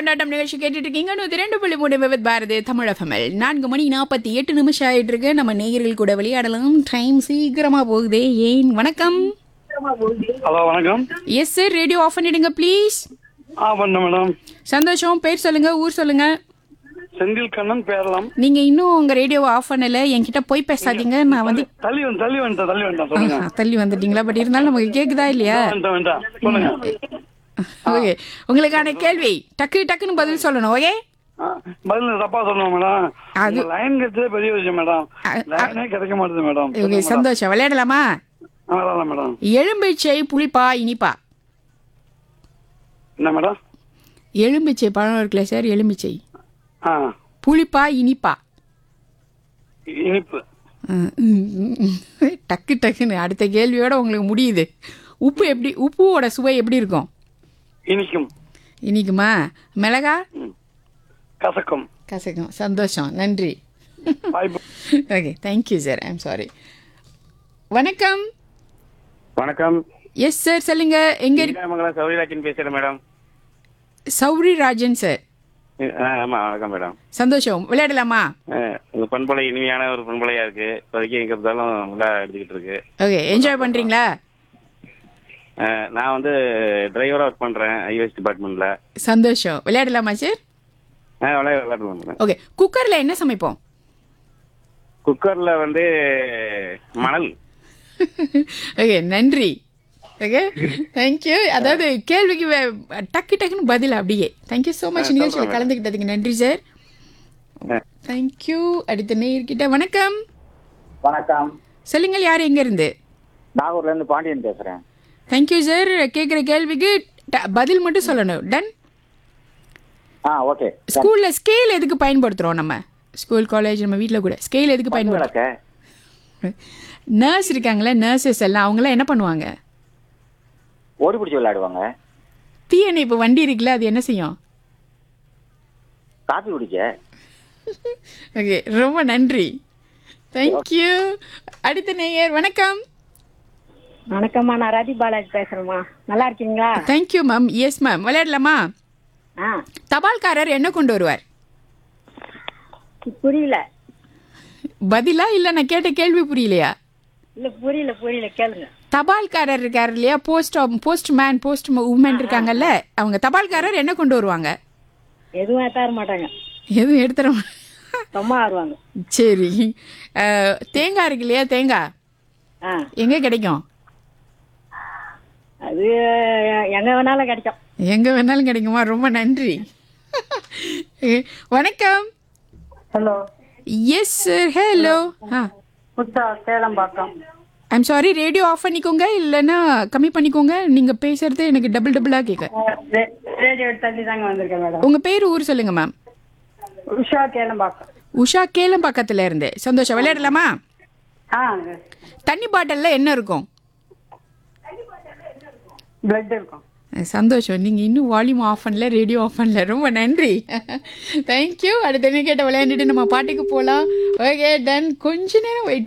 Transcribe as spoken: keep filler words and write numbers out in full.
கொண்டாட்டம் நிகழ்ச்சி கேட்டுட்டு இருக்கீங்க. நூத்தி ரெண்டு புள்ளி மூணு வித் பாரதி தமிழ் எஃப்எம்எல். நான்கு மணி நாற்பத்தி எட்டு நிமிஷம் ஆயிட்டு இருக்கு. நம்ம நேயர்கள் கூட விளையாடலாம். டைம் சீக்கிரமா போகுதே ஏன்? வணக்கம். ஹலோ வணக்கம். எஸ் சார், ரேடியோ ஆஃப் பண்ணிடுங்க ப்ளீஸ். ஆ பண்ண மேடம். சந்தோஷம். பேர் சொல்லுங்க, ஊர் சொல்லுங்க. செந்தில் கண்ணன் பேரலாம். நீங்க இன்னும் உங்க ரேடியோவை ஆஃப் பண்ணல. என்கிட்ட போய் பேசாதீங்க. நான் வந்து தள்ளி வந்து தள்ளி வந்துட்டேன் தள்ளி வந்துட்டேன் சொல்லுங்க. ஆஹா, தள்ளி வந்துட்டீங்களா? பட் இருந்தாலும் நமக்கு கேக்குதா இல்லையா? வேண்டாம் வேண்டாம் சொல்லுங்க. ஓகே, உங்களுக்கான கேள்வி டக்கு டக்குன்னு பதில் சொல்லணும். ஓகே, ஆ, பதில் தப்பா சொல்லணும் மேடம். அது- அது லைன் கிடைச்சதே பெரிய விஷயம் மேடம். அ- லைனே கிடைக்க மாட்டேது மேடம். ஓகே, சந்தோஷம். விளையாடலாமா? அவ்வளோதான் மேடம். எலும்பிச்சை புளிப்பா இனிப்பா? என்ன மேடம்? எலும்பிச்சை பழம் இருக்குல்ல சார், எலும்பிச்சை ஆ புளிப்பா இனிப்பா? இனிப்பு. டக்கு டக்குன்னு அடுத்த கேள்வியோட உங்களுக்கு முடியுது. உப்பு எப்படி, உப்புவோட சுவை எப்படி இருக்கும்? இனிக்கும். இனிக்குமா? மிளகா? கசக்கும். கசக்கும். சந்தோஷம், நன்றி. வாய்ப்பு. Okay, thank you sir. I'm sorry. வணக்கம். வணக்கம். எஸ் சார், சொல்லுங்க. எங்க இருக்கு? மங்கலம் சௌரிராஜன் பேசுறேன் மேடம். சௌரி ராஜன் சார். ஆ, ஆமா வணக்கம் மேடம். சந்தோஷம். விளையாடலாமா? ஆ, உங்க பண்பலை இனிமையான ஒரு பண்பலையா இருக்கு. இப்போதைக்கு எங்க இருந்தாலும் நல்லா எடுத்துக்கிட்டு இருக்கு. ஓகே, என்ஜாய் பண்றீங்களா? ஆ, நான் வந்து டிரைவரா ஒர்க் பண்றேன் ஐஓஎஸ் டிபார்ட்மெண்ட்ல. சந்தோஷம். விளையாடலாமா சார்? ஆ, விளையாட விளையாடுவேன். ஓகே, குக்கர்ல என்ன சமைப்போம்? குக்கர்ல வந்து மணல். ஓகே, நன்றி. Okay, thank you. அதாவது கேள்விக்கு வே- டக்கு டக்குன்னு பதில் அப்படியே. Thank you so much. நிகழ்ச்சியில் கலந்துக்கிட்டதுக்கு நன்றி சார். தேங்க்யூ. அடுத்த நேயர்கிட்ட வணக்கம். வணக்கம். சொல்லுங்கள், யார் எங்க இருந்து? நாகூர்ல இருந்து பாண்டியன் பேசுறேன். Thank you sir. கேட்குற கேள்விக்கு ட- பதில் மட்டும் சொல்லணும். டன். ஆ ஓகே. ஸ்கூல்ல ஸ்கேல் எதுக்கு பயன்படுத்துறோம்? நம்ம ஸ்கூல் காலேஜ் நம்ம வீட்டில் கூட ஸ்கேல் எதுக்கு பயன்படுத்துறோம்? விளக்க நர்ஸ் இருக்காங்களே, நர்சஸ் எல்லாம் அவங்களாம் என்ன பண்ணுவாங்க? ஓடி பிடிச்சி விளையாடுவாங்க. தீயணைப்பு வண்டி இருக்குல்ல, அது என்ன செய்யும்? காப்பி குடிக்க. ஓகே, ரொம்ப நன்றி. தேங்க்யூ. அடுத்த நேயர் வணக்கம். வணக்கம்மா, நான் ரதி பாலாஜி பேசுறேம்மா. நல்லா இருக்கீங்களா? Thank you ma'am. Yes ma'am. விளையாடலாமா? ஆ தபால்காரர் என்ன கொண்டு வருவார்? புரியல. பதிலா இல்ல நான் கேட்ட கேள்வி புரியலையா? இல்ல புரியல புரியல கேளுங்க. தபால்காரர் இருக்காரு இல்லையா, post post man post woman இருக்காங்கல்ல, அவங்க தபால்காரர் என்ன கொண்டு வருவாங்க? எதுவும் தர மாட்டாங்க. எதுவும் எடுத்துற மா- சும்மா ஆடுவாங்க. சரி. அஹ், தேங்காய் இருக்கு இல்லையா, தேங்காய் ஆ எங்க கிடைக்கும்? அது எங்க வேணாலும் கிடைக்கும். எங்க வேணாலும் கிடைக்குமா? ரொம்ப நன்றி. வணக்கம். Hello. Yes sir, hello. Ah, Buddha Selambakkam. I'm sorry, radio of பண்ணிக்கோங்க, இல்லைன்னா கம்மி பண்ணிக்கோங்க. நீங்க பேசுறது எனக்கு டபுள் டபுளா கேட்க. ரேடியோ தள்ளி தாங்க வந்திருக்கேன் மேடம். உங்க பேர், ஊர் சொல்லுங்க மேம். உஷா சேலம்பாக்கம். உஷா கேலம் பக்கத்துல இருந்து. சந்தோஷம். விளையாடலாமா? ஆ தண்ணி பாட்டில்ல என்ன இருக்கும்? பிளட் இருக்கும். சந்தோஷம். நீங்க இன்னும் வால்யூம் ஆஃப் பண்ணல, ரேடியோ ஆஃப் பண்ணல. ரொம்ப நன்றி. தேங்க்யூ. அடுத்த கேட்ட விளையாண்டுட்டு நம்ம பாட்டுக்கு போகலாம். Okay done. கொஞ்ச நேரம் வெயிட்